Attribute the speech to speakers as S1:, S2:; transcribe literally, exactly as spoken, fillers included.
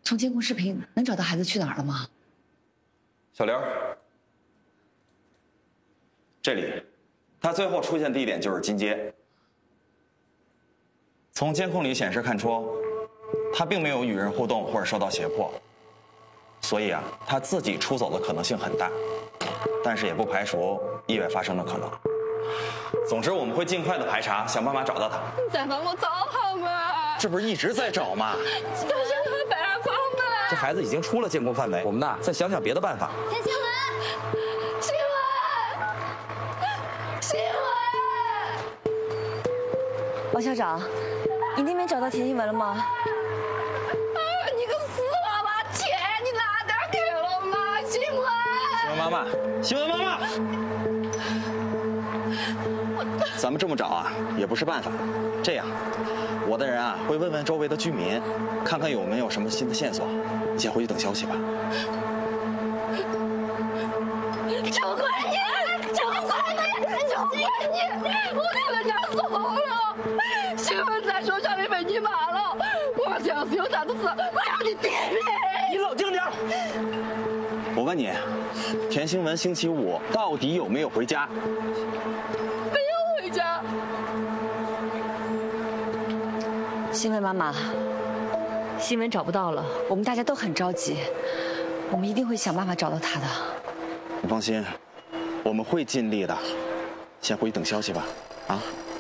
S1: 从监控视频能找到孩子去哪儿了吗？
S2: 小刘，这里，他最后出现地点就是金街。从监控里显示看出，他并没有与人互动或者受到胁迫，所以啊，他自己出走的可能性很大，但是也不排除意外发生的可能。总之，我们会尽快的排查，想办法找到他。
S3: 你再帮我找好嘛！
S2: 这不是一直在找吗？
S3: 到现在白二方嘛！
S4: 这孩子已经出了监控范围，我们呢再想想别的办法。
S3: 田新文，新文，新文。
S1: 王校长，你那边找到田新文了吗？
S3: 哎呀，你个死娃娃，钱你拿点给了吗？新文。
S2: 新文妈妈，新文妈妈。咱们这么找啊，也不是办法。这样，我的人啊会问问周围的居民，看看有没有什么新的线索。你先回去等消息吧。
S3: 就怪你，就怪你，就怪你！我跟人家说了，新闻在手上里被你骂了。我要是有啥子事，我要你爹命！
S4: 你冷静点。
S2: 我问你，田兴文星期五到底有没有回家？
S3: 没有回家。
S1: 新文妈妈，新文找不到了，我们大家都很着急，我们一定会想办法找到他的。
S2: 你放心，我们会尽力的。先回去等消息吧，啊。